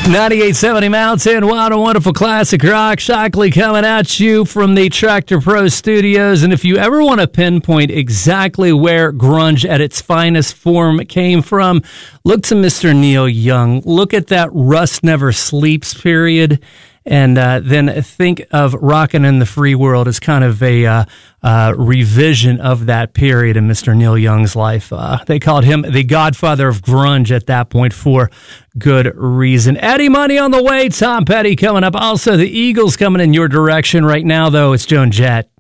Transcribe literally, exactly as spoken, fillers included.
ninety-eight seventy Mountain, Wild and Wonderful Classic Rock. Shockley coming at you from the Tractor Pro Studios. And if you ever want to pinpoint exactly where grunge at its finest form came from, look to Mister Neil Young. Look at that Rust Never Sleeps period. And uh, then think of Rockin' in the Free World as kind of a uh, uh, revision of that period in Mister Neil Young's life. Uh, they called him the godfather of grunge at that point for good reason. Eddie Money on the way. Tom Petty coming up. Also, the Eagles coming in your direction right now, though. It's Joan Jett.